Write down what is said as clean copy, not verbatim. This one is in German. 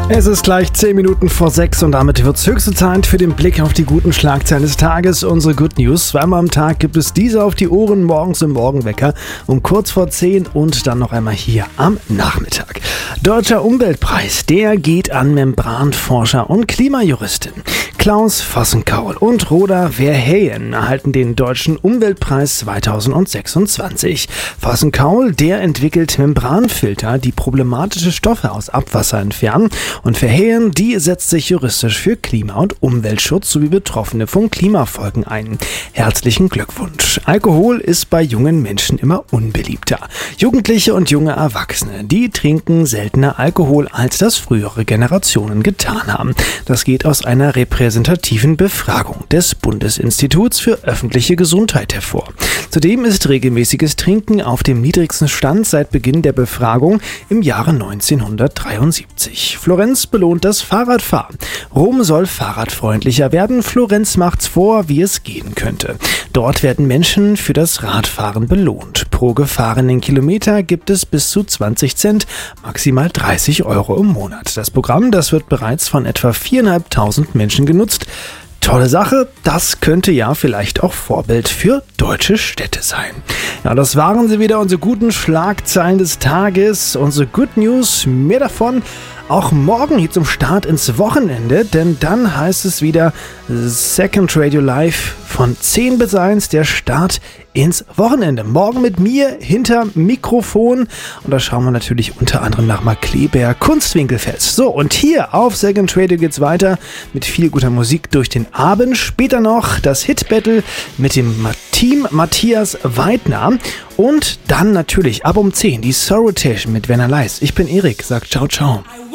Es ist gleich 10 Minuten vor 6 und damit wird es höchste Zeit für den Blick auf die guten Schlagzeilen des Tages. Unsere Good News. Zweimal am Tag gibt es diese auf die Ohren, morgens im Morgenwecker um kurz vor 10 und dann noch einmal hier am Nachmittag. Deutscher Umweltpreis, der geht an Membranforscher und Klimajuristin. Klaus Vossenkaul und Roda Verheyen erhalten den Deutschen Umweltpreis 2026. Vossenkaul, der entwickelt Membranfilter, die problematische Stoffe aus Abwasser entfernen. Und Verheyen, die setzt sich juristisch für Klima- und Umweltschutz sowie Betroffene von Klimafolgen ein. Herzlichen Glückwunsch. Alkohol ist bei jungen Menschen immer unbeliebter. Jugendliche und junge Erwachsene, die trinken seltener Alkohol, als das frühere Generationen getan haben. Das geht aus einer repräsentativen Befragung des Bundesinstituts für öffentliche Gesundheit hervor. Zudem ist regelmäßiges Trinken auf dem niedrigsten Stand seit Beginn der Befragung im Jahre 1973. Florenz belohnt das Fahrradfahren. Rom soll fahrradfreundlicher werden. Florenz macht's vor, wie es gehen könnte. Dort werden Menschen für das Radfahren belohnt. Pro gefahrenen Kilometer gibt es bis zu 20 Cent, maximal 30 Euro im Monat. Das Programm, das wird bereits von etwa 4.500 Menschen genutzt. Tolle Sache, das könnte ja vielleicht auch Vorbild für deutsche Städte sein. Ja, das waren sie wieder, unsere guten Schlagzeilen des Tages, unsere Good News, mehr davon auch morgen hier zum Start ins Wochenende, denn dann heißt es wieder Second Radio Live von 10 bis 1, der Start ins Wochenende. Morgen mit mir hinter Mikrofon und da schauen wir natürlich unter anderem nach Markkleeberg Kunstwinkelfest. So, und hier auf Second Radio geht's weiter mit viel guter Musik durch den Abend. Später noch das Hit-Battle mit dem Team Matthias Weidner und dann natürlich ab um 10 die Soul Rotation mit Werner Leis. Ich bin Erik, sagt ciao, ciao.